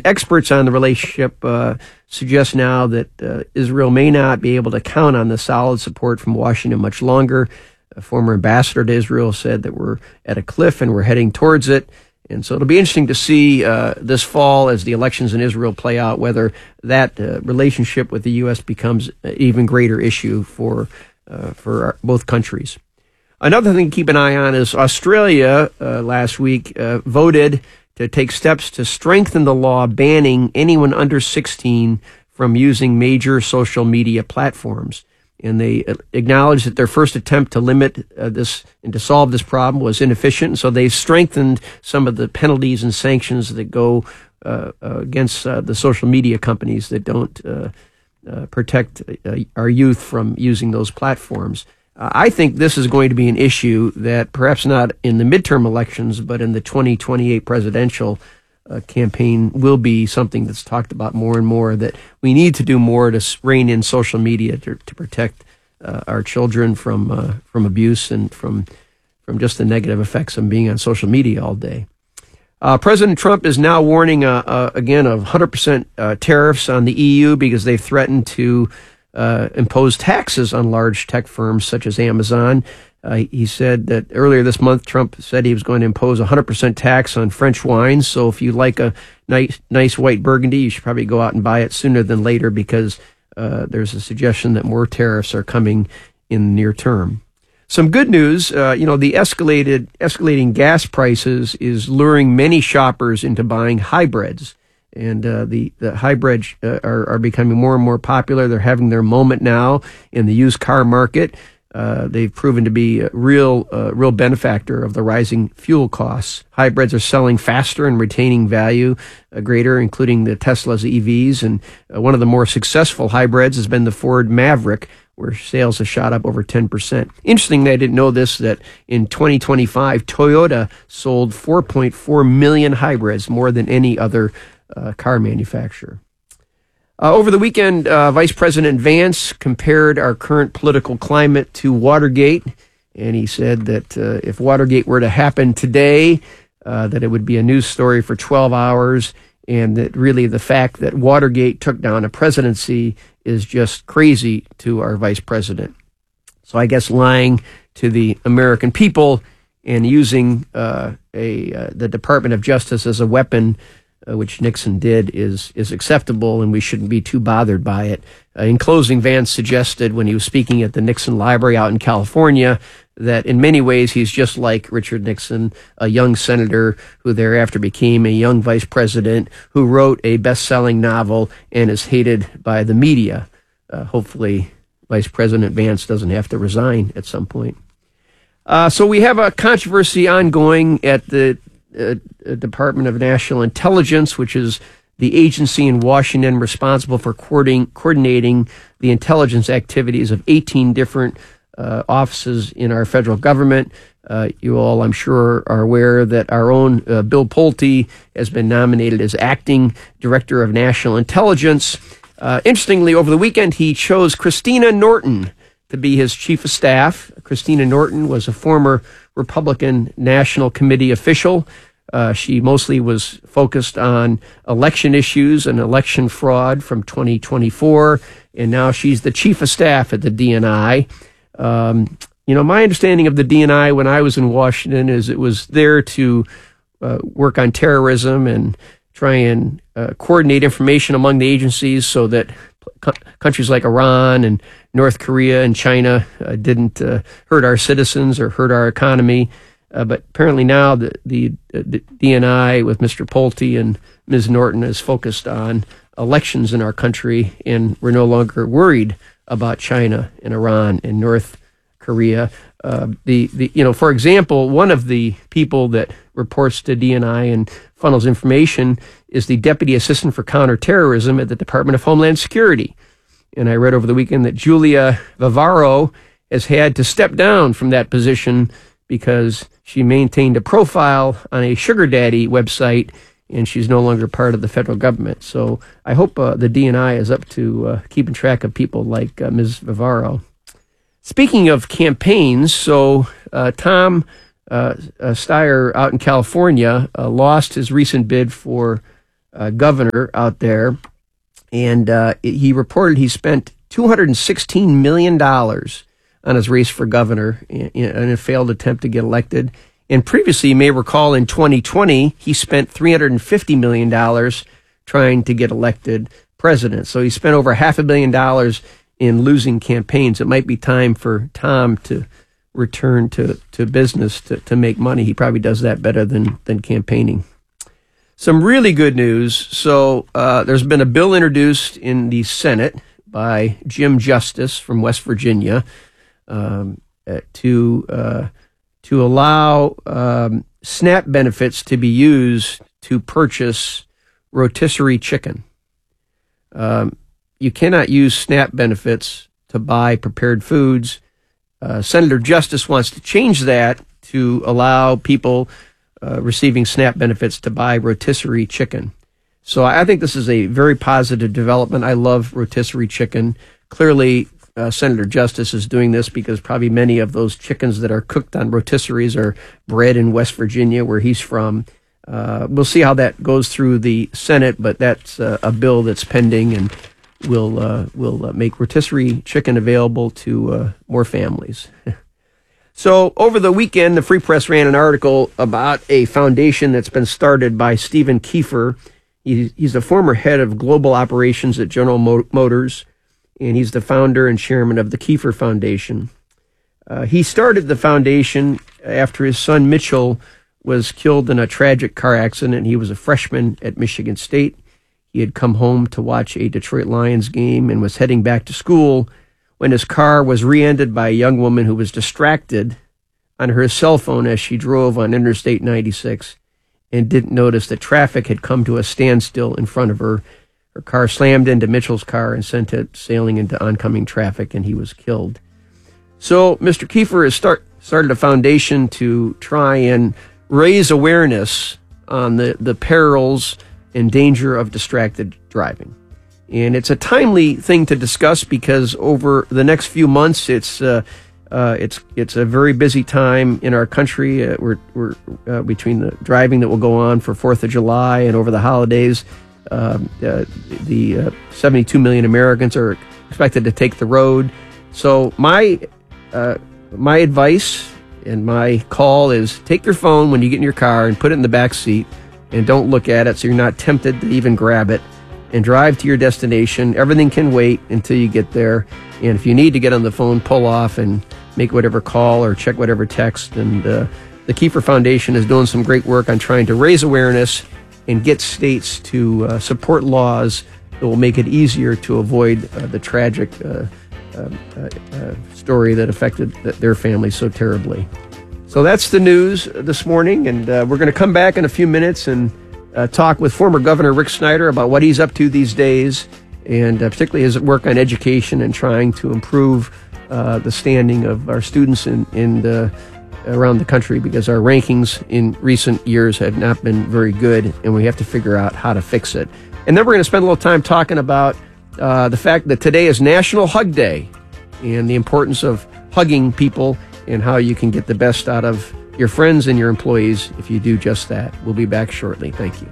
And experts on the relationship suggest now that Israel may not be able to count on the solid support from Washington much longer. A former ambassador to Israel said that we're at a cliff and we're heading towards it. And so it'll be interesting to see this fall as the elections in Israel play out, whether that relationship with the U.S. becomes an even greater issue for both countries. Another thing to keep an eye on is Australia last week voted to take steps to strengthen the law banning anyone under 16 from using major social media platforms. And they acknowledged that their first attempt to limit this and to solve this problem was inefficient. And so they've strengthened some of the penalties and sanctions that go against the social media companies that don't protect our youth from using those platforms. I think this is going to be an issue that perhaps not in the midterm elections, but in the 2028 presidential campaign will be something that's talked about more and more, that we need to do more to rein in social media to protect our children from abuse and from just the negative effects of being on social media all day. President Trump is now warning again of 100% tariffs on the EU because they've threatened to impose taxes on large tech firms such as Amazon. He said that earlier this month, Trump said he was going to impose a 100% tax on French wines. So if you like a nice white Burgundy, you should probably go out and buy it sooner than later, because there's a suggestion that more tariffs are coming in the near term. Some good news, the escalating gas prices is luring many shoppers into buying hybrids. And the hybrids are becoming more and more popular. They're having their moment now in the used car market. They've proven to be a real benefactor of the rising fuel costs. Hybrids are selling faster and retaining value greater, including the Tesla's EVs. And one of the more successful hybrids has been the Ford Maverick, where sales have shot up over 10%. Interestingly, I didn't know this, that in 2025, Toyota sold 4.4 million hybrids, more than any other car manufacturer. Over the weekend, Vice President Vance compared our current political climate to Watergate, and he said that if Watergate were to happen today, that it would be a news story for 12 hours, and that really the fact that Watergate took down a presidency is just crazy to our vice president. So I guess lying to the American people and using the Department of Justice as a weapon, which Nixon did, is acceptable, and we shouldn't be too bothered by it. In closing, Vance suggested when he was speaking at the Nixon Library out in California that in many ways he's just like Richard Nixon, a young senator who thereafter became a young vice president who wrote a best-selling novel and is hated by the media. Hopefully, Vice President Vance doesn't have to resign at some point. So we have a controversy ongoing at the Department of National Intelligence, which is the agency in Washington responsible for coordinating the intelligence activities of 18 different offices in our federal government. You all, I'm sure, are aware that our own Bill Pulte has been nominated as acting director of national intelligence. Interestingly, over the weekend, he chose Christina Norton to be his chief of staff. Christina Norton was a former Republican National Committee official. She mostly was focused on election issues and election fraud from 2024, and now she's the chief of staff at the DNI. My understanding of the DNI when I was in Washington is it was there to work on terrorism and try and coordinate information among the agencies so that countries like Iran and North Korea and China didn't hurt our citizens or hurt our economy. But apparently now the DNI with Mr. Pulte and Ms. Norton is focused on elections in our country, and we're no longer worried about China and Iran and North Korea. For example, one of the people that reports to DNI and funnels information is the Deputy Assistant for Counterterrorism at the Department of Homeland Security. And I read over the weekend that Julia Vivaro has had to step down from that position because she maintained a profile on a sugar daddy website, and she's no longer part of the federal government. So I hope the DNI is up to keeping track of people like Ms. Vivaro. Speaking of campaigns, so Tom Steyer out in California lost his recent bid for governor out there, and he reported he spent $216 million on his race for governor in a failed attempt to get elected. And previously, you may recall, in 2020, he spent $350 million trying to get elected president. So he spent over $500 million in losing campaigns. It might be time for Tom to return to business to make money. He probably does that better than campaigning. Some really good news. So there's been a bill introduced in the Senate by Jim Justice from West Virginia to allow SNAP benefits to be used to purchase rotisserie chicken. You cannot use SNAP benefits to buy prepared foods. Senator Justice wants to change that to allow people receiving SNAP benefits to buy rotisserie chicken. So I think this is a very positive development. I love rotisserie chicken. Clearly, Senator Justice is doing this because probably many of those chickens that are cooked on rotisseries are bred in West Virginia, where he's from. We'll see how that goes through the Senate, but that's a bill that's pending and will make rotisserie chicken available to more families. So over the weekend, the Free Press ran an article about a foundation that's been started by Stephen Kiefer. He's the former head of global operations at General Motors, and he's the founder and chairman of the Kiefer Foundation. He started the foundation after his son Mitchell was killed in a tragic car accident. He was a freshman at Michigan State. He had come home to watch a Detroit Lions game and was heading back to school when his car was rear-ended by a young woman who was distracted on her cell phone as she drove on Interstate 96 and didn't notice that traffic had come to a standstill in front of her. Her car slammed into Mitchell's car and sent it sailing into oncoming traffic, and he was killed. So Mr. Kiefer has started a foundation to try and raise awareness on the perils and danger of distracted driving. And it's a timely thing to discuss because over the next few months, it's a very busy time in our country. We're between the driving that will go on for 4th of July and over the holidays. The 72 million Americans are expected to take the road. So my advice and my call is take your phone when you get in your car and put it in the back seat and don't look at it so you're not tempted to even grab it, and drive to your destination. Everything can wait until you get there. And if you need to get on the phone, pull off and make whatever call or check whatever text. And the Kiefer Foundation is doing some great work on trying to raise awareness and get states to support laws that will make it easier to avoid the tragic story that affected their family so terribly. So that's the news this morning, and we're going to come back in a few minutes and talk with former Governor Rick Snyder about what he's up to these days, and particularly his work on education and trying to improve the standing of our students around the country, because our rankings in recent years have not been very good, and we have to figure out how to fix it. And then we're going to spend a little time talking about the fact that today is National Hug Day and the importance of hugging people and how you can get the best out of your friends and your employees if you do just that. We'll be back shortly. Thank you.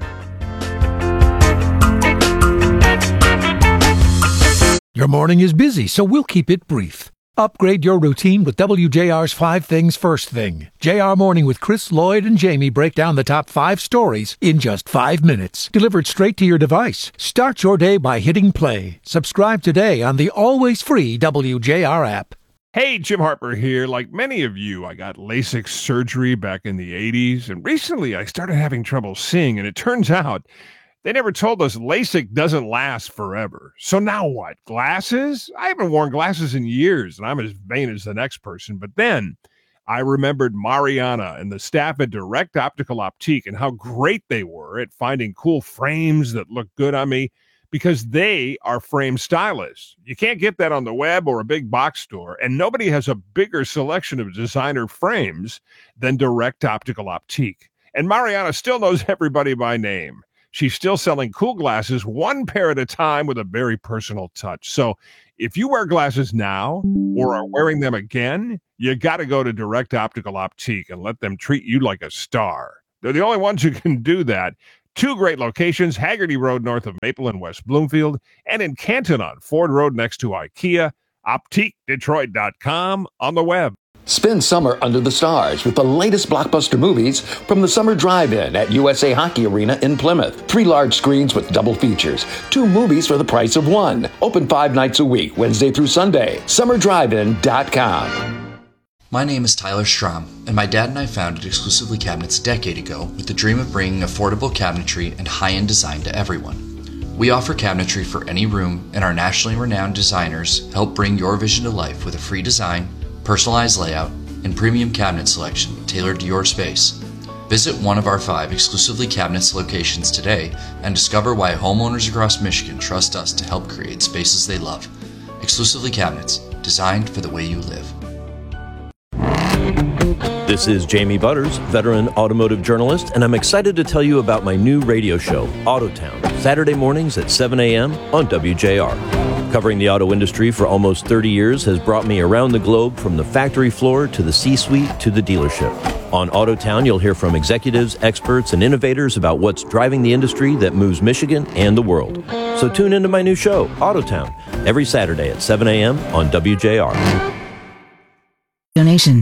Your morning is busy, so we'll keep it brief. Upgrade your routine with WJR's 5 Things First Thing. JR Morning with Chris, Lloyd, and Jamie break down the top 5 stories in just 5 minutes. Delivered straight to your device. Start your day by hitting play. Subscribe today on the always free WJR app. Hey, Jim Harper here. Like many of you, I got LASIK surgery back in the 80s, and recently I started having trouble seeing, and it turns out they never told us LASIK doesn't last forever. So now what? Glasses? I haven't worn glasses in years, and I'm as vain as the next person. But then I remembered Mariana and the staff at Direct Optical Optique and how great they were at finding cool frames that look good on me, because they are frame stylists. You can't get that on the web or a big box store, and nobody has a bigger selection of designer frames than Direct Optical Optique. And Mariana still knows everybody by name. She's still selling cool glasses, one pair at a time, with a very personal touch. So if you wear glasses now or are wearing them again, you got to go to Direct Optical Optique and let them treat you like a star. They're the only ones who can do that. 2 great locations, Haggerty Road north of Maple in West Bloomfield, and in Canton on Ford Road next to IKEA. OptiqueDetroit.com on the web. Spend summer under the stars with the latest blockbuster movies from the Summer Drive-In at USA Hockey Arena in Plymouth. 3 large screens with double features. 2 movies for the price of 1. Open 5 nights a week, Wednesday through Sunday. SummerDriveIn.com. My name is Tyler Strom, and my dad and I founded Exclusively Cabinets a decade ago with the dream of bringing affordable cabinetry and high-end design to everyone. We offer cabinetry for any room, and our nationally renowned designers help bring your vision to life with a free design, personalized layout, and premium cabinet selection tailored to your space. Visit one of our 5 Exclusively Cabinets locations today and discover why homeowners across Michigan trust us to help create spaces they love. Exclusively Cabinets, designed for the way you live. This is Jamie Butters, veteran automotive journalist, and I'm excited to tell you about my new radio show, Autotown, Saturday mornings at 7 a.m. on WJR. Covering the auto industry for almost 30 years has brought me around the globe from the factory floor to the C-suite to the dealership. On Autotown, you'll hear from executives, experts, and innovators about what's driving the industry that moves Michigan and the world. So tune into my new show, Autotown, every Saturday at 7 a.m. on WJR. Donation.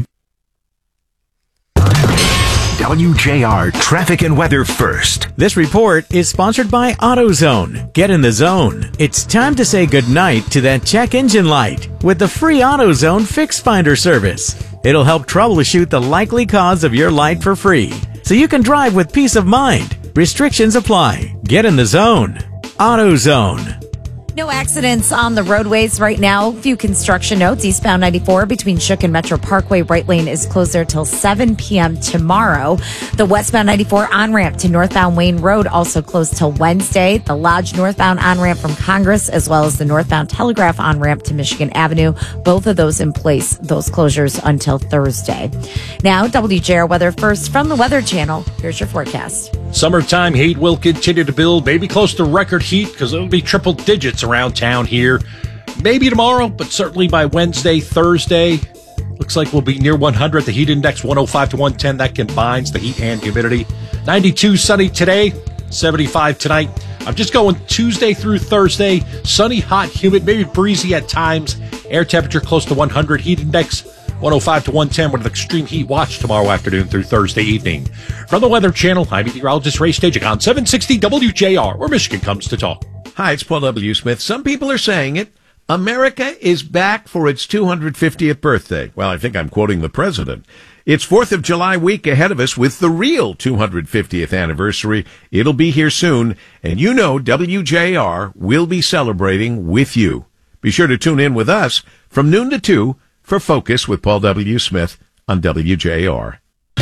WJR Traffic and Weather First. This report is sponsored by AutoZone. Get in the zone. It's time to say goodnight to that check engine light with the free AutoZone Fix Finder service. It'll help troubleshoot the likely cause of your light for free, so you can drive with peace of mind. Restrictions apply. Get in the zone. AutoZone. No accidents on the roadways right now. Few construction notes. Eastbound 94 between Shook and Metro Parkway. Right lane is closed there till 7 p.m. tomorrow. The westbound 94 on-ramp to northbound Wayne Road also closed till Wednesday. The Lodge northbound on-ramp from Congress, as well as the northbound Telegraph on-ramp to Michigan Avenue. Both of those in place, those closures until Thursday. Now, WJR weather first from the Weather Channel. Here's your forecast. Summertime heat will continue to build, maybe close to record heat because it'll be triple digits around town here. Maybe tomorrow, but certainly by Wednesday, Thursday. Looks like we'll be near 100. The heat index 105 to 110. That combines the heat and humidity. 92 sunny today, 75 tonight. I'm just going Tuesday through Thursday. Sunny, hot, humid, maybe breezy at times. Air temperature close to 100. Heat index 105 to 110 with an extreme heat watch tomorrow afternoon through Thursday evening. From the Weather Channel, I'm meteorologist Ray Stagik on 760 WJR, where Michigan comes to talk. Hi, it's Paul W. Smith. Some people are saying it. America is back for its 250th birthday. Well, I think I'm quoting the president. It's 4th of July week ahead of us with the real 250th anniversary. It'll be here soon, and you know WJR will be celebrating with you. Be sure to tune in with us from noon to 2 for Focus with Paul W. Smith on WJR.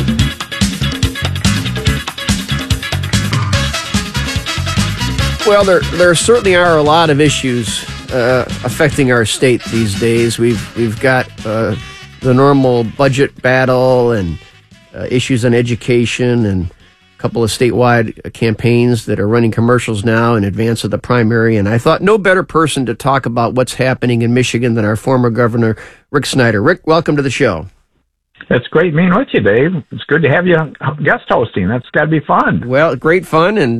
Well, there certainly are a lot of issues affecting our state these days. We've got the normal budget battle and issues on education and a couple of statewide campaigns that are running commercials now in advance of the primary. And I thought no better person to talk about what's happening in Michigan than our former governor, Rick Snyder. Rick, welcome to the show. It's great being with you, Dave. It's good to have you guest hosting. That's got to be fun. Well, great fun, and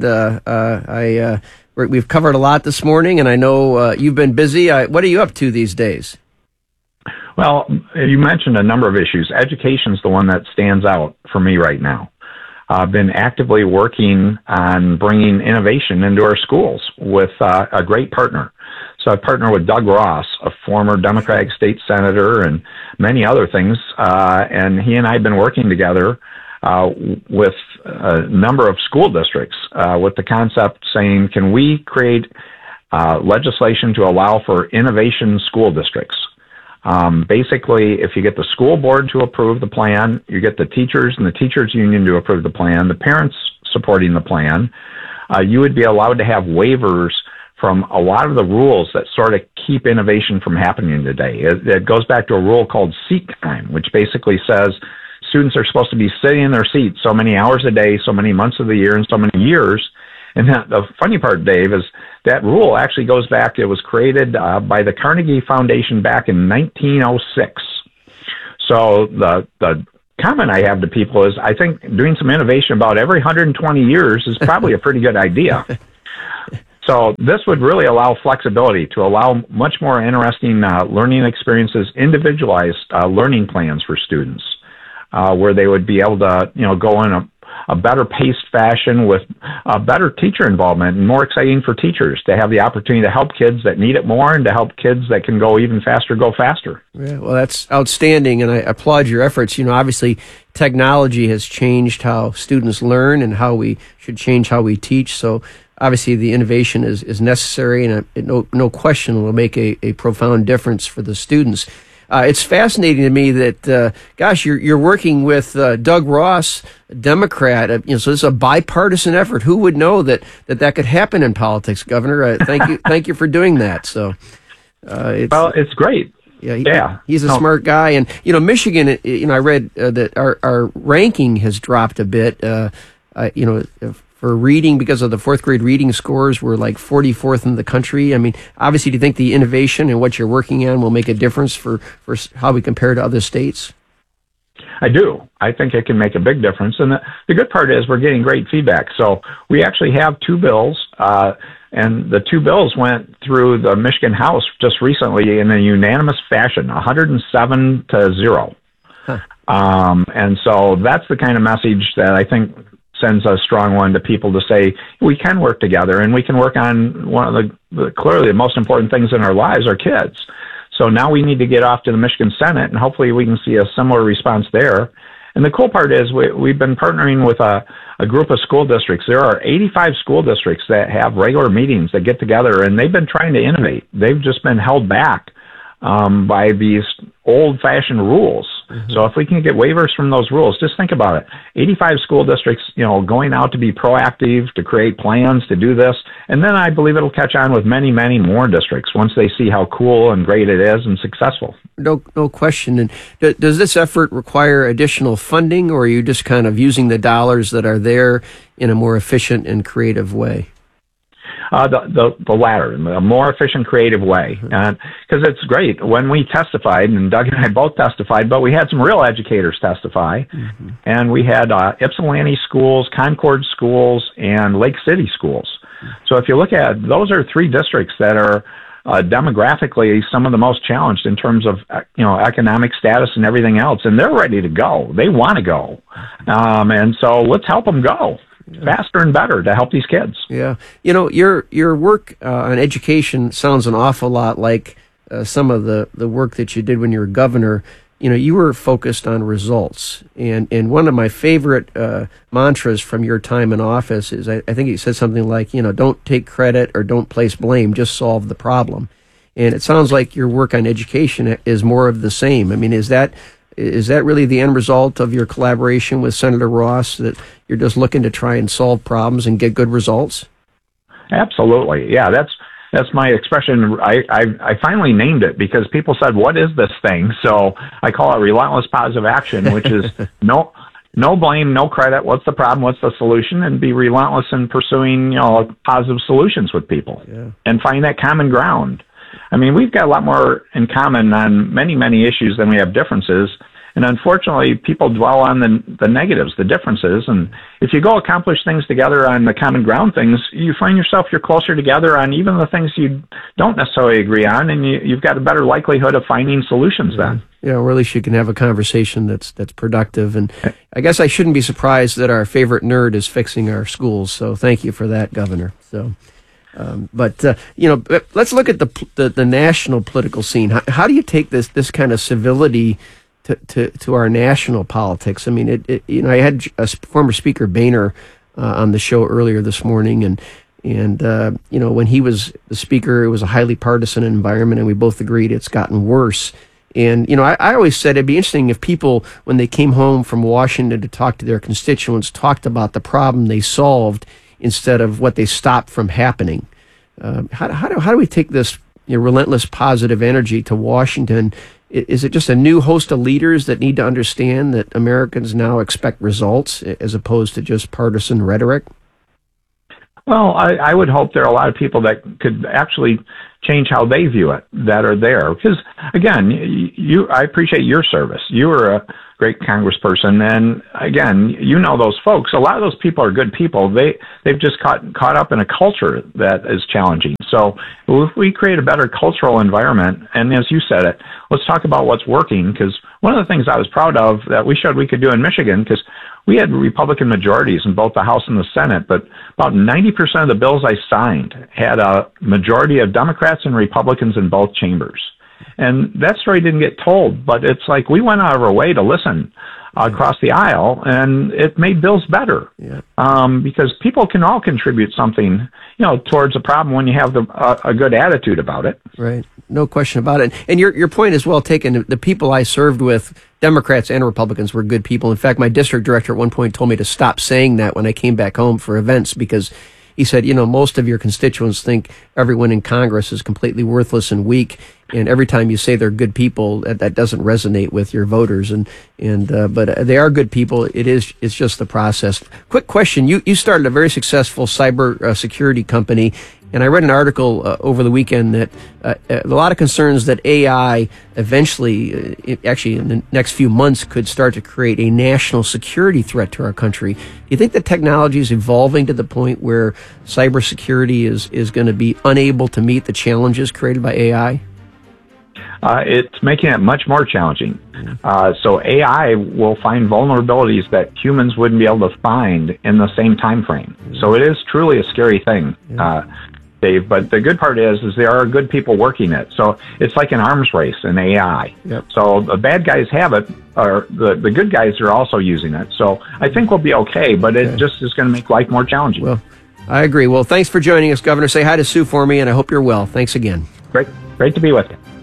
we've covered a lot this morning, and I know you've been busy. What are you up to these days? Well, you mentioned a number of issues. Education's the one that stands out for me right now. I've been actively working on bringing innovation into our schools with a great partner. So I partner with Doug Ross, a former Democratic state senator, and many other things. And he and I have been working together with a number of school districts with the concept saying, can we create legislation to allow for innovation school districts? Basically, if you get the school board to approve the plan, you get the teachers and the teachers union to approve the plan, the parents supporting the plan, you would be allowed to have waivers from a lot of the rules that sort of keep innovation from happening today. It goes back to a rule called seat time, which basically says students are supposed to be sitting in their seats so many hours a day, so many months of the year, and so many years. And the funny part, Dave, is that rule actually goes back, it was created by the Carnegie Foundation back in 1906. So the comment I have to people is I think doing some innovation about every 120 years is probably a pretty good idea. So this would really allow flexibility to allow much more interesting learning experiences, individualized learning plans for students, where they would be able to, go in a better paced fashion with better teacher involvement and more exciting for teachers to have the opportunity to help kids that need it more and to help kids that can go even faster, go faster. Yeah, well, that's outstanding, and I applaud your efforts. Obviously, technology has changed how students learn and how we should change how we teach. So obviously the innovation is necessary, and no question will make a profound difference for the students. It's fascinating to me that, you're working with Doug Ross, a Democrat. So this is a bipartisan effort. Who would know that could happen in politics, Governor? Thank you for doing that. So, it's great. Yeah, he's a smart guy, and Michigan. I read that our ranking has dropped a bit. For reading, because of the fourth grade reading scores, we're like 44th in the country. I mean, obviously, do you think the innovation and what you're working on will make a difference for how we compare to other states? I do. I think it can make a big difference. And the good part is we're getting great feedback. So we actually have two bills, and the two bills went through the Michigan House just recently in a unanimous fashion, 107-0. Huh. And so that's the kind of message that I think sends a strong one to people to say we can work together and we can work on one of the clearly the most important things in our lives, our kids. So now we need to get off to the Michigan Senate, and hopefully we can see a similar response there. And the cool part is we've been partnering with a group of school districts. There are 85 school districts that have regular meetings that get together, and they've been trying to innovate. They've just been held back by these old-fashioned rules. Mm-hmm. So if we can get waivers from those rules, just think about it. 85 school districts, going out to be proactive, to create plans, to do this. And then I believe it'll catch on with many, many more districts once they see how cool and great it is and successful. No question. And does this effort require additional funding, or are you just kind of using the dollars that are there in a more efficient and creative way? The latter, a more efficient, creative way. Because it's great. When we testified, and Doug and I both testified, but we had some real educators testify, mm-hmm. and we had Ypsilanti schools, Concord schools, and Lake City schools. Mm-hmm. So if you look at, those are three districts that are demographically some of the most challenged in terms of economic status and everything else, and they're ready to go. They want to go, and so let's help them go. Faster and better to help these kids. Yeah. Your work on education sounds an awful lot like some of the work that you did when you were governor. You were focused on results. And one of my favorite mantras from your time in office is, I think you said something like, don't take credit or don't place blame, just solve the problem. And it sounds like your work on education is more of the same. I mean, is that really the end result of your collaboration with Senator Ross, that you're just looking to try and solve problems and get good results? Absolutely. Yeah, that's my expression. I finally named it because people said, what is this thing? So I call it relentless positive action, which is no blame, no credit. What's the problem? What's the solution? And be relentless in pursuing, positive solutions with people and find that common ground. I mean, we've got a lot more in common on many, many issues than we have differences. And unfortunately, people dwell on the negatives, the differences. And if you go accomplish things together on the common ground things, you find yourself you're closer together on even the things you don't necessarily agree on, and you've got a better likelihood of finding solutions then. Yeah, or at least you can have a conversation that's productive. And I guess I shouldn't be surprised that our favorite nerd is fixing our schools. So thank you for that, Governor. So. But let's look at the national political scene. How do you take this kind of civility to our national politics? I mean, I had a former Speaker Boehner on the show earlier this morning, and when he was the speaker, it was a highly partisan environment, and we both agreed it's gotten worse. And I always said it'd be interesting if people, when they came home from Washington to talk to their constituents, talked about the problem they solved instead of what they stopped from happening. How do we take this relentless positive energy to Washington? Is it just a new host of leaders that need to understand that Americans now expect results as opposed to just partisan rhetoric? Well, I would hope there are a lot of people that could actually change how they view it that are there. Because, again, I appreciate your service. You were great congressperson. And again, you know those folks. A lot of those people are good people. They've just caught up in a culture that is challenging. So if we create a better cultural environment, and as you said it, let's talk about what's working, because one of the things I was proud of that we showed we could do in Michigan, because we had Republican majorities in both the House and the Senate, but about 90% of the bills I signed had a majority of Democrats and Republicans in both chambers. And that story didn't get told, but it's like we went out of our way to listen across the aisle, and it made bills better. Yeah. Because people can all contribute something, towards a problem when you have a good attitude about it. Right. No question about it. And your point is well taken. The people I served with, Democrats and Republicans, were good people. In fact, my district director at one point told me to stop saying that when I came back home for events, because he said, most of your constituents think everyone in Congress is completely worthless and weak. And every time you say they're good people, that doesn't resonate with your voters. But they are good people. It's just the process. Quick question. You started a very successful cyber security company. And I read an article over the weekend that a lot of concerns that AI eventually, actually in the next few months, could start to create a national security threat to our country. Do you think the technology is evolving to the point where cybersecurity is going to be unable to meet the challenges created by AI? It's making it much more challenging. So AI will find vulnerabilities that humans wouldn't be able to find in the same time frame. So it is truly a scary thing, Dave. But the good part is there are good people working it. So it's like an arms race in AI. Yep. So the bad guys have it, or the good guys are also using it. So I think we'll be okay, but it just is going to make life more challenging. Well, I agree. Well, thanks for joining us, Governor. Say hi to Sue for me, and I hope you're well. Thanks again. Great to be with you.